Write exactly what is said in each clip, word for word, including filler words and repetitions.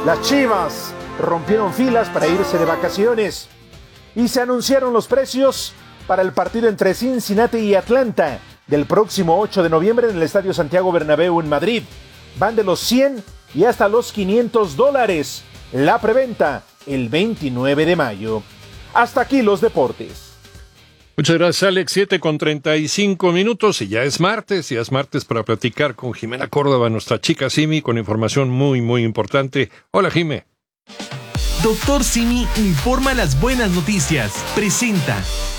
Las Chivas rompieron filas para irse de vacaciones y se anunciaron los precios para el partido entre Cincinnati y Atlanta del próximo ocho de noviembre en el Estadio Santiago Bernabéu en Madrid. Van de los cien y hasta los quinientos dólares. La preventa el veintinueve de mayo. Hasta aquí los deportes. Muchas gracias, Alex. siete con treinta y cinco minutos y ya es martes, ya es martes para platicar con Jimena Córdoba, nuestra chica Simi, con información muy, muy importante. Hola, Jime. Doctor Simi informa las buenas noticias. Presenta.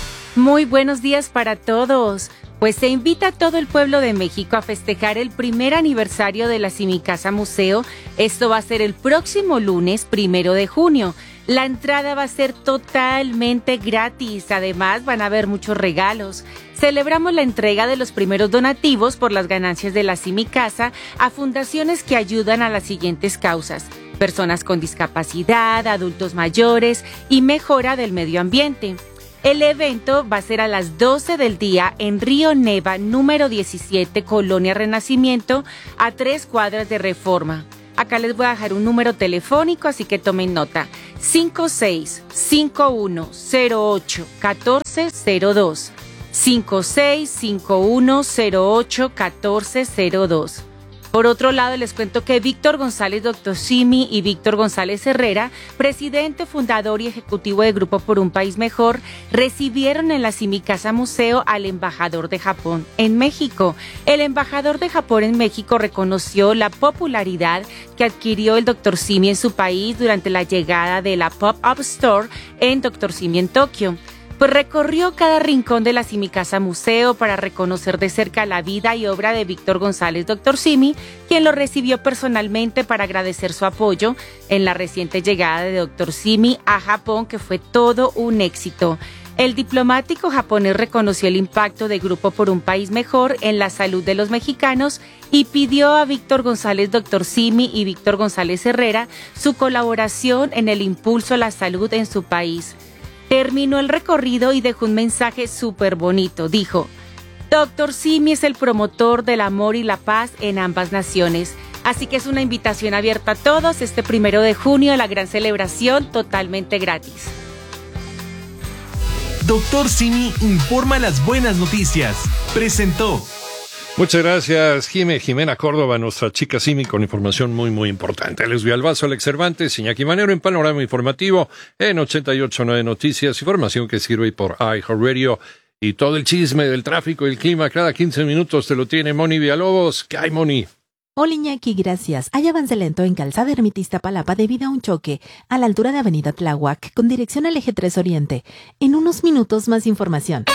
Muy buenos días para todos. Pues se invita a todo el pueblo de México a festejar el primer aniversario de la Simicasa Museo. Esto va a ser el próximo lunes, primero de junio. La entrada va a ser totalmente gratis. Además, van a haber muchos regalos. Celebramos la entrega de los primeros donativos por las ganancias de la Simicasa a fundaciones que ayudan a las siguientes causas: personas con discapacidad, adultos mayores y mejora del medio ambiente. El evento va a ser a las doce del día en Río Neva, número diecisiete, Colonia Renacimiento, a tres cuadras de Reforma. Acá les voy a dejar un número telefónico, así que tomen nota. cinco seis cinco uno cero ocho uno cuatro cero dos. cinco seis cinco uno cero ocho uno cuatro cero dos. Por otro lado, les cuento que Víctor González, doctor Simi, y Víctor González Herrera, presidente, fundador y ejecutivo de Grupo por un País Mejor, recibieron en la Simicasa Museo al embajador de Japón en México. El embajador de Japón en México reconoció la popularidad que adquirió el doctor Simi en su país durante la llegada de la Pop-Up Store en doctor Simi en Tokio. Pues recorrió cada rincón de la Simicasa Museo para reconocer de cerca la vida y obra de Víctor González, doctor Simi, quien lo recibió personalmente para agradecer su apoyo en la reciente llegada de doctor Simi a Japón, que fue todo un éxito. El diplomático japonés reconoció el impacto de Grupo por un País Mejor en la salud de los mexicanos y pidió a Víctor González, doctor Simi, y Víctor González Herrera su colaboración en el impulso a la salud en su país. Terminó el recorrido y dejó un mensaje súper bonito. Dijo: doctor Simi es el promotor del amor y la paz en ambas naciones. Así que es una invitación abierta a todos este primero de junio a la gran celebración totalmente gratis. Doctor Simi informa las buenas noticias. Presentó. Muchas gracias, Jime, Jimena Córdoba, nuestra chica Simi, con información muy, muy importante. Les Albazo, Alex Cervantes, Iñaki Manero en Panorama Informativo en ochenta y ocho punto nueve Noticias, información que sirve por iHeartRadio y todo el chisme del tráfico y el clima cada quince minutos te lo tiene Moni Villalobos. ¿Qué hay, Moni? Hola, Iñaki, gracias. Hay avance lento en Calzada Ermita Iztapalapa debido a un choque a la altura de Avenida Tláhuac con dirección al eje tres Oriente. En unos minutos más información.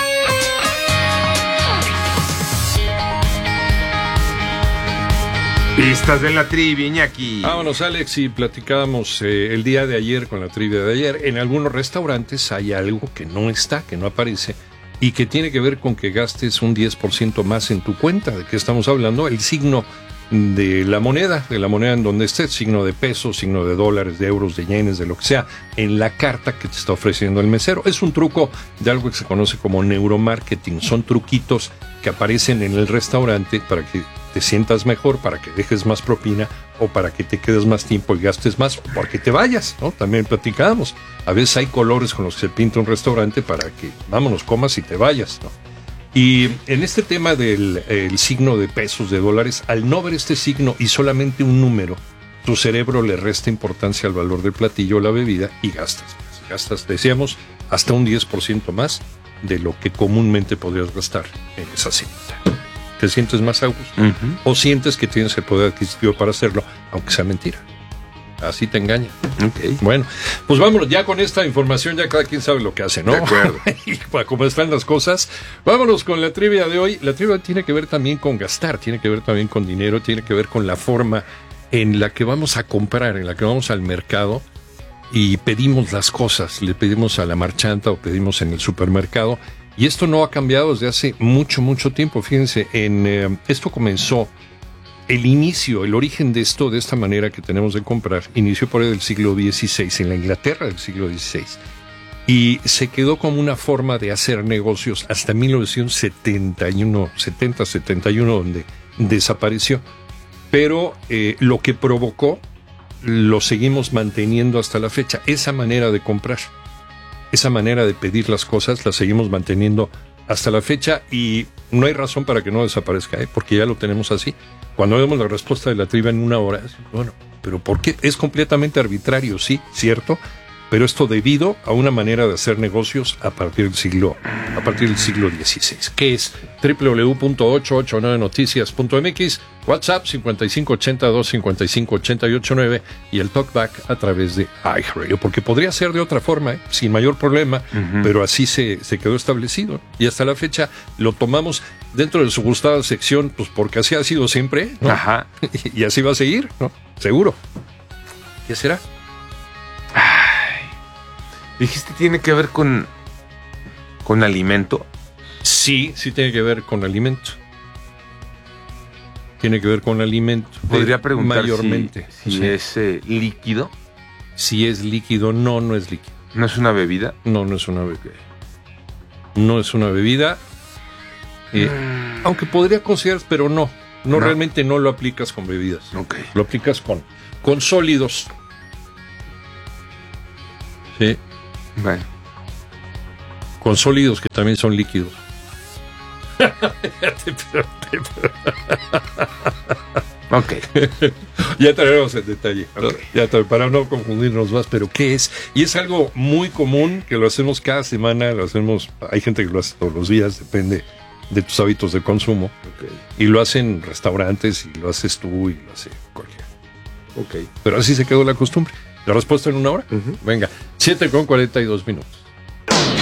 Pistas de la trivia, Iñaki. Vámonos, Alex, y platicábamos eh, el día de ayer con la trivia de ayer. En algunos restaurantes hay algo que no está, que no aparece, y que tiene que ver con que gastes un diez por ciento más en tu cuenta. ¿De qué estamos hablando? El signo de la moneda, de la moneda en donde estés, signo de pesos, signo de dólares, de euros, de yenes, de lo que sea, en la carta que te está ofreciendo el mesero. Es un truco de algo que se conoce como neuromarketing. Son truquitos que aparecen en el restaurante para que te sientas mejor, para que dejes más propina o para que te quedes más tiempo y gastes más o porque te vayas, ¿no? También platicábamos. A veces hay colores con los que se pinta un restaurante para que, vámonos, comas y te vayas, ¿no? Y en este tema del el signo de pesos, de dólares, al no ver este signo y solamente un número, tu cerebro le resta importancia al valor del platillo o la bebida y gastas. Gastas, decíamos, hasta un diez por ciento más de lo que comúnmente podrías gastar en esa cita. ¿Te sientes más a gusto? Uh-huh. ¿O sientes que tienes el poder adquisitivo para hacerlo, aunque sea mentira? Así te engañan. Okay. Bueno, pues vámonos, ya con esta información ya cada quien sabe lo que hace, ¿no? De acuerdo. Y para cómo están las cosas, vámonos con la trivia de hoy. La trivia tiene que ver también con gastar, tiene que ver también con dinero, tiene que ver con la forma en la que vamos a comprar, en la que vamos al mercado y pedimos las cosas. Le pedimos a la marchanta o pedimos en el supermercado. Y esto no ha cambiado desde hace mucho, mucho tiempo. Fíjense, en eh, esto comenzó, el inicio, el origen de esto, de esta manera que tenemos de comprar, inició por ahí del siglo dieciséis, en la Inglaterra del siglo dieciséis. Y se quedó como una forma de hacer negocios hasta mil novecientos setenta y uno, setenta, setenta y uno, donde desapareció. Pero eh, lo que provocó lo seguimos manteniendo hasta la fecha. Esa manera de comprar, esa manera de pedir las cosas, la seguimos manteniendo hasta la fecha y no hay razón para que no desaparezca, ¿eh? Porque ya lo tenemos así. Cuando vemos la respuesta de la trivia en una hora, bueno, ¿pero por qué? Es completamente arbitrario, sí, cierto, pero esto debido a una manera de hacer negocios a partir del siglo, a partir del siglo dieciséis, que es doble u doble u doble u punto ochocientos ochenta y nueve noticias punto m x, WhatsApp cincuenta y cinco ochenta, doscientos cincuenta y cinco, ochenta y ocho nueve y el talkback a través de iHeartRadio, porque podría ser de otra forma, ¿eh? Sin mayor problema, uh-huh. Pero así se, se quedó establecido y hasta la fecha lo tomamos dentro de su gustada sección, pues porque así ha sido siempre, ¿no? Ajá. Y así va a seguir, ¿no? Seguro. ¿Qué será? Dijiste tiene que ver con con alimento. Sí, sí tiene que ver con alimento. Tiene que ver con alimento. Podría preguntar mayormente. Si, si sí. es eh, líquido. Si es líquido, no, no es líquido. ¿No es una bebida? No, no es una bebida. No es una bebida. Eh, mm. Aunque podría considerar, pero no. No, no. Realmente no lo aplicas con bebidas. Okay. Lo aplicas con, con sólidos. Sí. Bueno. Con sólidos que también son líquidos. Ok. Ya traeremos el detalle, ¿no? Okay. Ya tra- para no confundirnos más, pero ¿qué es? Y es algo muy común que lo hacemos cada semana, lo hacemos, hay gente que lo hace todos los días, depende de tus hábitos de consumo. Okay. Y lo hacen restaurantes, y lo haces tú, y lo hace cualquiera. Ok. Pero así se quedó la costumbre. ¿La respuesta en una hora? Uh-huh. Venga, siete con cuarenta y dos minutos.